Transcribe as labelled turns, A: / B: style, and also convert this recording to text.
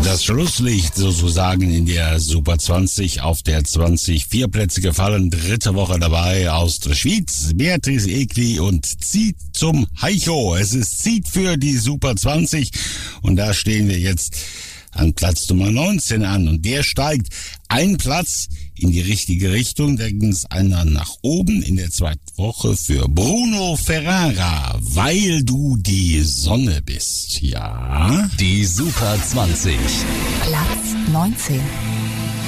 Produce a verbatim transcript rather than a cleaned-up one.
A: Das Schlusslicht sozusagen in der Super zwanzig auf der zwanzig. Vier Plätze gefallen, dritte Woche dabei aus der Schweiz. Beatrice Egli und zieht zum Heicho. Es ist zieht für die Super zwanzig und da stehen wir jetzt an Platz Nummer neunzehn an und der steigt ein Platz in die richtige Richtung. Da ging es einer nach oben in der zweiten Woche für Bruno Ferrara, weil du die Sonne bist. Ja.
B: Die Super zwanzig.
C: Platz neunzehn.